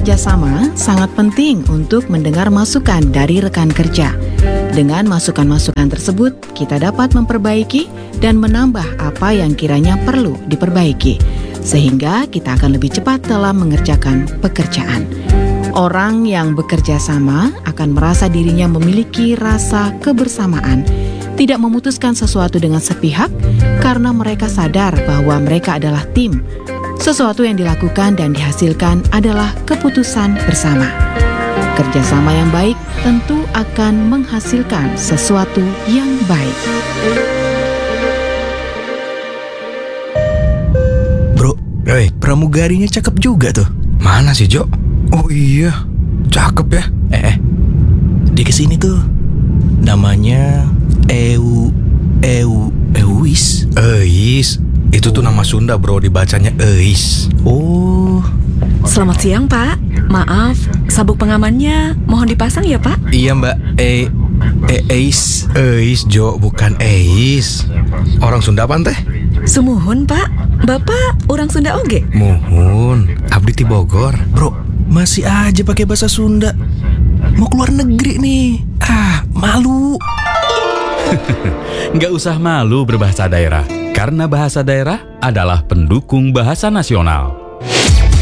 bekerja sama, sangat penting untuk mendengar masukan dari rekan kerja. Dengan masukan-masukan tersebut, kita dapat memperbaiki dan menambah apa yang kiranya perlu diperbaiki, sehingga kita akan lebih cepat dalam mengerjakan pekerjaan. Orang yang bekerja sama akan merasa dirinya memiliki rasa kebersamaan, tidak memutuskan sesuatu dengan sepihak karena mereka sadar bahwa mereka adalah tim. Sesuatu yang dilakukan dan dihasilkan adalah keputusan bersama. Kerjasama yang baik tentu akan menghasilkan sesuatu yang baik. Bro, pramugarinya cakep juga tuh. Mana sih, Jo? Oh iya, cakep ya. Dia kesini tuh. Namanya Euis. Eis. Itu tuh nama Sunda, bro, dibacanya Eis. Oh. Selamat siang, Pak. Maaf, sabuk pengamannya mohon dipasang ya, Pak? Iya, Mbak. Eis. Eis, Jo, bukan Eis. Orang Sunda apa teh? Sumuhun, Pak. Bapak orang Sunda oge? Muhun, abdi ti Bogor. Bro, masih aja pakai bahasa Sunda. Mau keluar negeri nih. Malu. Nggak usah malu berbahasa daerah, karena bahasa daerah adalah pendukung bahasa nasional.